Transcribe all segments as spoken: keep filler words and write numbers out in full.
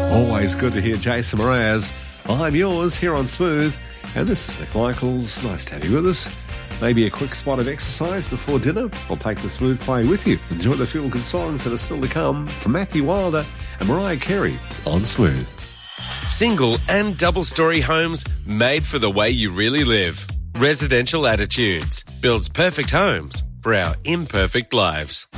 Always good to hear Jason Mraz. I'm yours here on Smooth, and this is Nick Michaels. Nice to have you with us. Maybe a quick spot of exercise before dinner. I'll take the Smooth play with you. Enjoy the feel-good songs that are still to come from Matthew Wilder and Mariah Carey on Smooth. Single and double-storey homes made for the way you really live. Residential Attitudes builds perfect homes for our imperfect lives.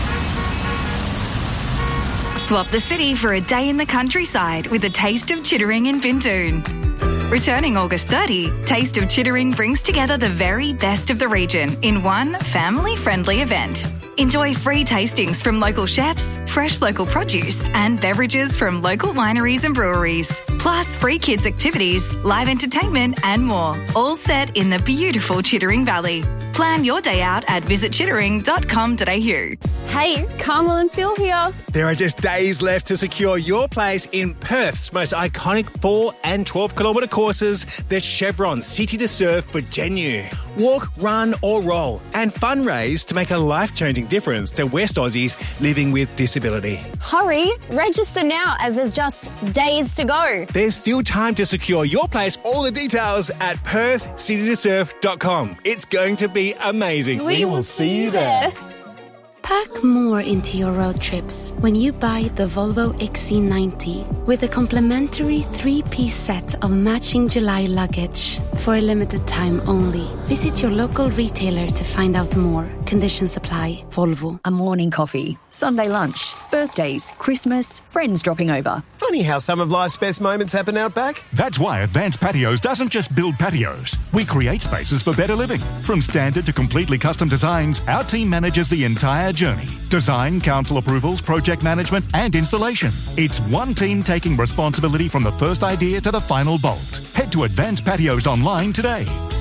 Swap the city for a day in the countryside with a taste of Chittering in Bintoon. Returning August thirtieth, Taste of Chittering brings together the very best of the region in one family-friendly event. Enjoy free tastings from local chefs, fresh local produce and beverages from local wineries and breweries. Plus free kids activities, live entertainment and more. All set in the beautiful Chittering Valley. Plan your day out at visit chittering dot com dot a u. Hey, Carmel and Phil here. There are just days left to secure your place in Perth's most iconic four and twelve kilometre courses, the Chevron City to Surf Virginia. Walk, run or roll and fundraise to make a life-changing difference to West Aussies living with disability. Hurry, register now as there's just days to go. There's still time to secure your place. All the details at perth city to surf dot com. It's going to be amazing. We, we will see you there. Pack more into your road trips when you buy the Volvo X C ninety with a complimentary three-piece set of matching July luggage for a limited time only. Visit your local retailer to find out more. Conditions apply. Volvo. A morning coffee, Sunday lunch, birthdays, Christmas, friends dropping over. Funny how some of life's best moments happen out back. That's why Advanced Patios doesn't just build patios. We create spaces for better living. From standard to completely custom designs, our team manages the entire journey. Design, council approvals, project management and installation. It's one team taking responsibility from the first idea to the final bolt. Head to Advanced Patios online today.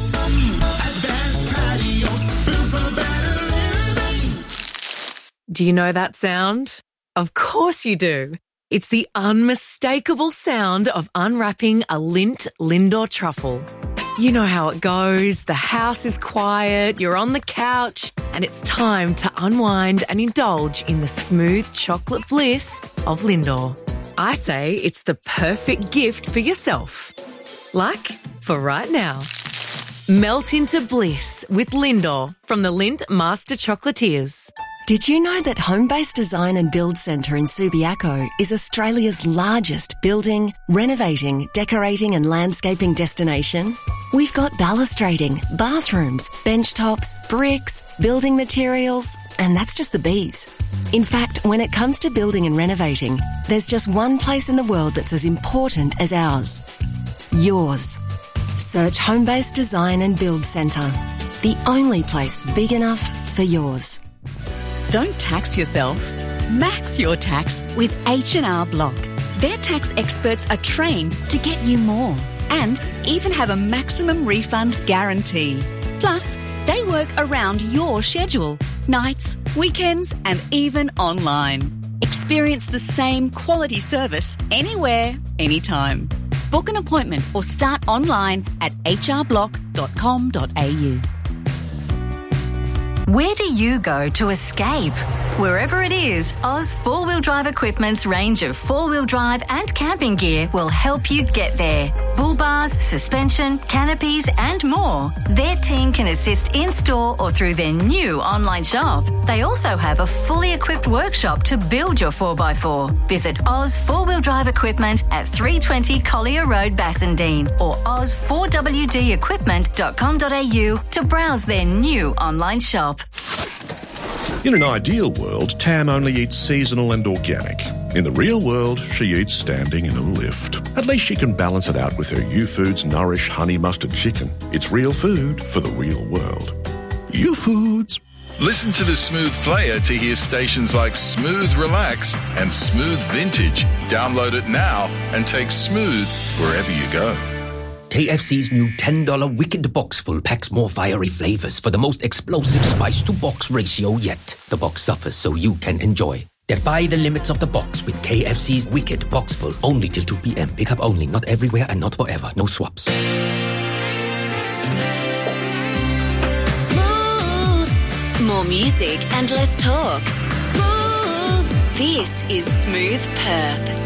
Advanced Patios, built for better living. Do you know that sound? Of course you do. It's the unmistakable sound of unwrapping a Lindt Lindor truffle. You know how it goes. The house is quiet, you're on the couch, and it's time to unwind and indulge in the smooth chocolate bliss of Lindor. I say it's the perfect gift for yourself. Like for right now. Melt into bliss with Lindor from the Lindt Master Chocolatiers. Did you know that Homebase Design and Build Centre in Subiaco is Australia's largest building, renovating, decorating and landscaping destination? We've got balustrading, bathrooms, bench tops, bricks, building materials, and that's just the bees. In fact, when it comes to building and renovating, there's just one place in the world that's as important as ours. Yours. Search Homebase Design and Build Centre. The only place big enough for yours. Don't tax yourself. Max your tax with H and R Block. Their tax experts are trained to get you more and even have a maximum refund guarantee. Plus, they work around your schedule, nights, weekends and even online. Experience the same quality service anywhere, anytime. Book an appointment or start online at h r block dot com dot a u. Where do you go to escape? Wherever it is, Oz Four-Wheel Drive Equipment's range of four-wheel drive and camping gear will help you get there. Bull bars, suspension, canopies and more. Their team can assist in-store or through their new online shop. They also have a fully equipped workshop to build your four by four. Visit Oz Four-Wheel Drive Equipment at three twenty Collier Road, Bassendean or oz four w d equipment dot com dot a u to browse their new online shop. In an ideal world, Tam only eats seasonal and organic. In the real world, she eats standing in a lift. At least she can balance it out with her U-Foods Nourish Honey Mustard Chicken. It's real food for the real world. U-Foods. Listen to the Smooth Player to hear stations like Smooth Relax and Smooth Vintage. Download it now and take Smooth wherever you go. K F C's new ten dollar Wicked Box Full packs more fiery flavors for the most explosive spice-to-box ratio yet. The box suffers so you can enjoy. Defy the limits of the box with K F C's Wicked Box Full. Only till two p.m. Pick up only, not everywhere and not forever. No swaps. Smooth. More music and less talk. Smooth. This is Smooth Perth.